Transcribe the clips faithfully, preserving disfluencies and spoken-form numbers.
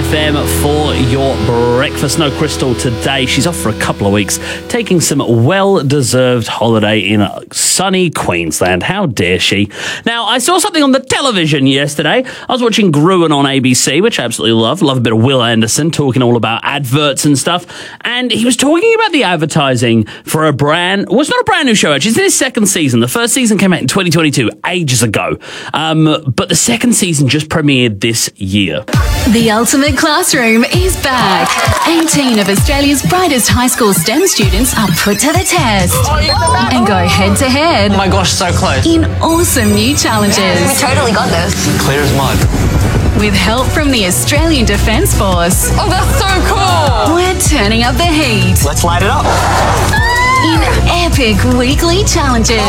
F M for your breakfast. No Crystal today. She's off for a couple of weeks, taking some well-deserved holiday in sunny Queensland. How dare she? Now, I saw something on the television yesterday. I was watching Gruen on A B C, which I absolutely love. Love a bit of Will Anderson talking all about adverts and stuff. And he was talking about the advertising for a brand. Well, it's not a brand new show, actually. It's in its second season. The first season came out in twenty twenty-two, ages ago. Um, but the second season just premiered this year. The Ultimate Classroom is back. eighteen of Australia's brightest high school STEM students are put to the test and go head to head. Oh my gosh, so close. In awesome new challenges. We totally got this. Clear as mud. With help from the Australian Defence Force. Oh, that's so cool. We're turning up the heat. Let's light it up. In epic weekly challenges.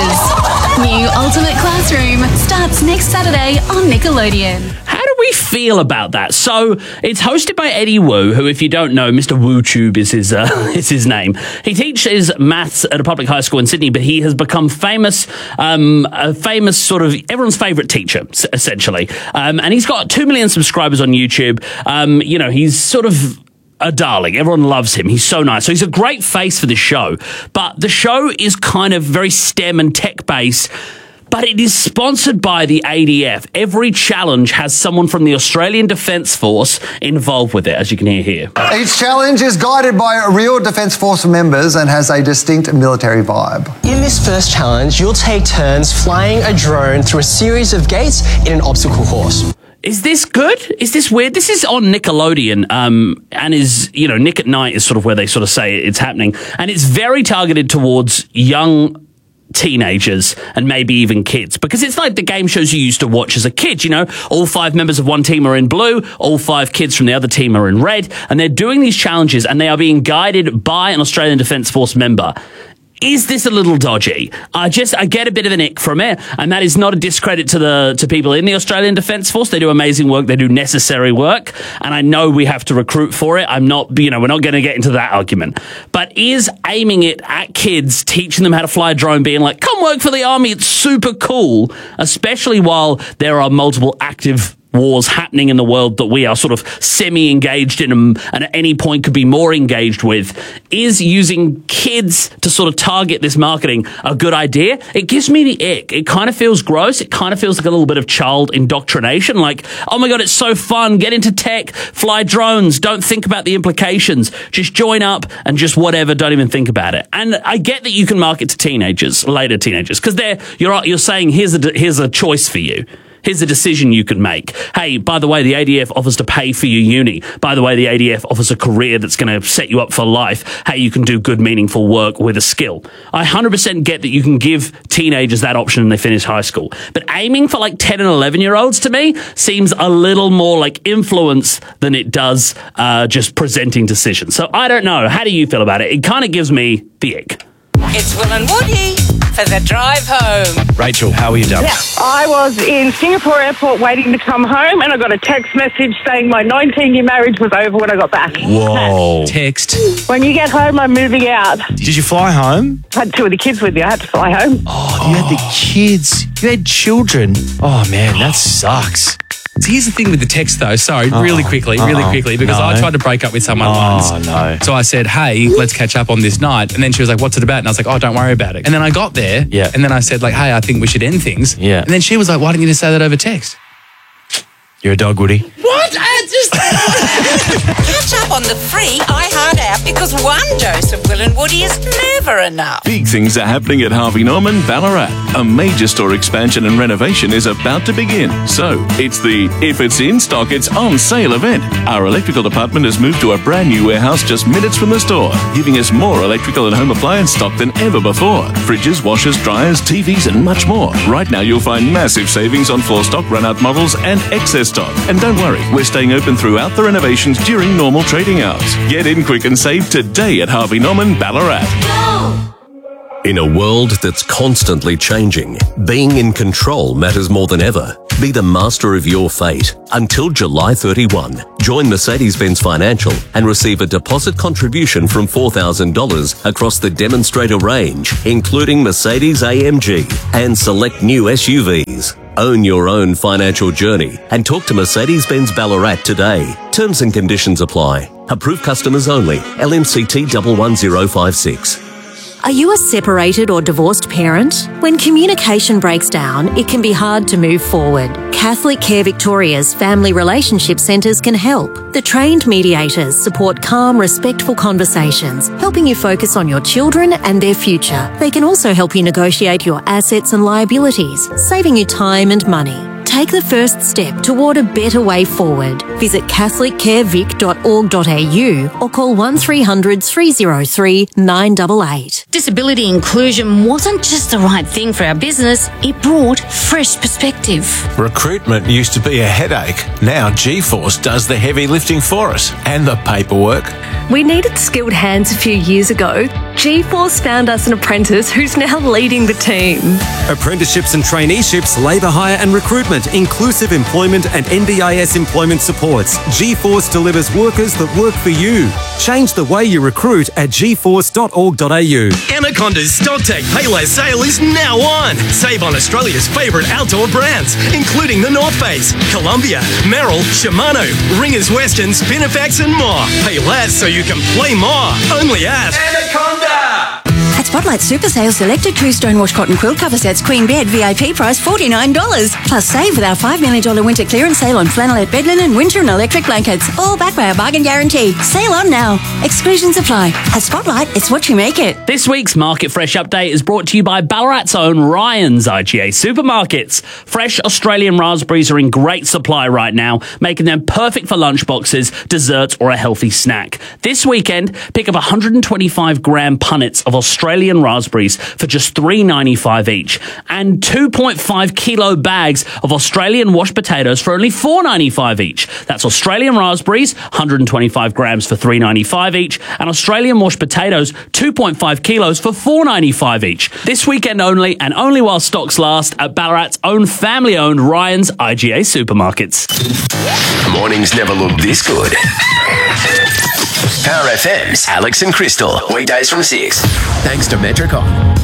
New Ultimate Classroom starts next Saturday on Nickelodeon. How do we feel about that? So it's hosted by Eddie Wu, who, if you don't know, Mister WooTube is his uh, is his name. He teaches maths at a public high school in Sydney, but he has become famous, um, a famous sort of everyone's favourite teacher, essentially. Um, and he's got two million subscribers on YouTube. Um, you know, he's sort of a darling. Everyone loves him. He's so nice. So he's a great face for the show. But the show is kind of very STEM and tech-based, but it is sponsored by the A D F. Every challenge has someone from the Australian Defence Force involved with it, as you can hear here. Each challenge is guided by real Defence Force members and has a distinct military vibe. In this first challenge, you'll take turns flying a drone through a series of gates in an obstacle course. Is this good? Is this weird? This is on Nickelodeon, um, and is, you know, Nick at Night is sort of where they sort of say it's happening. And it's very targeted towards young teenagers and maybe even kids, because it's like the game shows you used to watch as a kid. You know, all five members of one team are in blue, all five kids from the other team are in red, and they're doing these challenges and they are being guided by an Australian Defence Force member. Is this a little dodgy? I just, I get a bit of an ick from it, and that is not a discredit to the, to people in the Australian Defence Force. They do amazing work. They do necessary work, and I know we have to recruit for it. I'm not, you know, we're not going to get into that argument. But is aiming it at kids, teaching them how to fly a drone, being like, come work for the army, it's super cool, especially while there are multiple active wars happening in the world that we are sort of semi-engaged in and at any point could be more engaged with, is using kids to sort of target this marketing a good idea? It gives me the ick. It kind of feels gross. It kind of feels like a little bit of child indoctrination. Like, oh my God, it's so fun. Get into tech, fly drones. Don't think about the implications. Just join up and just whatever. Don't even think about it. And I get that you can market to teenagers, later teenagers, because they're, you're, you're saying here's a, here's a choice for you. Here's a decision you can make. Hey, by the way, the A D F offers to pay for your uni. By the way, the A D F offers a career that's going to set you up for life. Hey, you can do good, meaningful work with a skill. I one hundred percent get that you can give teenagers that option when they finish high school. But aiming for like ten and eleven-year-olds, to me, seems a little more like influence than it does uh, just presenting decisions. So I don't know. How do you feel about it? It kind of gives me the ick. It's Will and Woody for the drive home. Rachel, how are you, Dubs? Yeah, I was in Singapore airport waiting to come home, and I got a text message saying my nineteen-year marriage was over when I got back. Whoa. Text. When you get home, I'm moving out. Did you fly home? I had two of the kids with me. I had to fly home. Oh, you had the kids. You had children. Oh, man, that sucks. So here's the thing with the text, though. Sorry, Oh, really quickly, really uh-oh. quickly, because No. I tried to break up with someone Oh, once. no. So I said, hey, let's catch up on this night. And then she was like, what's it about? And I was like, oh, don't worry about it. And then I got there. Yeah. And then I said, like, hey, I think we should end things. Yeah. And then she was like, why didn't you just say that over text? You're a dog, Woody. What? I just... Catch up on the free iHeart app, because one dose of Will and Woody is never enough. Big things are happening at Harvey Norman, Ballarat. A major store expansion and renovation is about to begin. So, it's the If It's In Stock, It's On Sale event. Our electrical department has moved to a brand new warehouse just minutes from the store, giving us more electrical and home appliance stock than ever before. Fridges, washers, dryers, T Vs and much more. Right now you'll find massive savings on floor stock, run-out models and excess stock. And don't worry, we're staying open throughout the renovations during normal trading hours. Get in quick and save today at Harvey Norman, Ballarat. In a world that's constantly changing, being in control matters more than ever. Be the master of your fate. Until July thirty-first, join Mercedes-Benz Financial and receive a deposit contribution from four thousand dollars across the demonstrator range, including Mercedes A M G and select new S U Vs. Own your own financial journey and talk to Mercedes-Benz Ballarat today. Terms and conditions apply. Approved customers only. L M C T one one zero five six. Are you a separated or divorced parent? When communication breaks down, it can be hard to move forward. Catholic Care Victoria's Family Relationship Centres can help. The trained mediators support calm, respectful conversations, helping you focus on your children and their future. They can also help you negotiate your assets and liabilities, saving you time and money. Take the first step toward a better way forward. Visit catholic care vic dot org dot a u or call one three hundred three oh three nine eight eight. Disability inclusion wasn't just the right thing for our business, it brought fresh perspective. Recruitment used to be a headache. Now G-Force does the heavy lifting for us and the paperwork. We needed skilled hands a few years ago. G-Force found us an apprentice who's now leading the team. Apprenticeships and traineeships, labour hire and recruitment, inclusive employment and N D I S employment supports. G-Force delivers workers that work for you. Change the way you recruit at g force dot org dot a u. Anaconda's StockTech Payless sale is now on. Save on Australia's favourite outdoor brands, including the North Face, Columbia, Merrill, Shimano, Ringers Western, Spinifex and more. Pay less so you can play more. Only at Anaconda. At Spotlight Super Sale, selected two Stonewash cotton quilt cover sets, queen bed, V I P price forty-nine dollars. Plus save with our five million dollars winter clearance sale on flannelette bed linen, winter and electric blankets. All backed by our bargain guarantee. Sale on now. Exclusions apply. At Spotlight, it's what you make it. This week's Market Fresh update is brought to you by Ballarat's own Ryan's I G A Supermarkets. Fresh Australian raspberries are in great supply right now, making them perfect for lunchboxes, desserts or a healthy snack. This weekend, pick up one hundred twenty-five gram punnets of Australian raspberries for just three dollars ninety-five each, and two point five kilo bags of Australian washed potatoes for only four dollars ninety-five each. That's Australian raspberries, one hundred twenty-five grams for three dollars ninety-five each, and Australian washed potatoes, two point five kilos for four dollars ninety-five each. This weekend only, and only while stocks last, at Ballarat's own family-owned Ryan's I G A Supermarkets. Mornings never look this good. Power F M's Alex and Crystal, weekdays from six. Thanks to Metricon.